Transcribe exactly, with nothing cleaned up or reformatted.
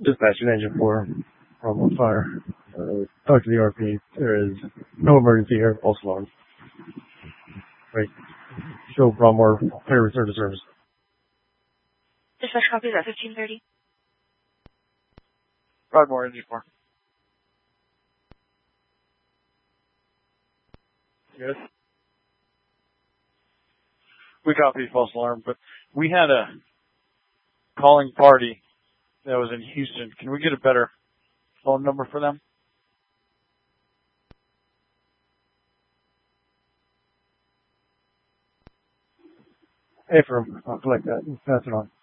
Dispatch an engine four from fire. Uh, talk to the R P. There is no emergency here. False alarm. Right. Show Bromore. Clear return to service. Dispatch copies at fifteen thirty. Broadmoor, engine four. Yes. We copy false alarm, but we had a calling party that was in Houston. Can we get a better phone number for them? Hey, firm. I'll collect that and pass it on.